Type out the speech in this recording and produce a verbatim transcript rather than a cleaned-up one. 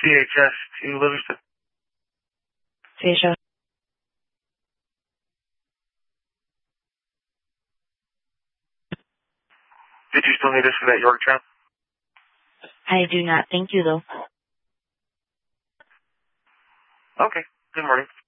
C H S to Livingston. C H S. Did you still need us for that Yorktown? I do not. Thank you, though. Okay. Good morning.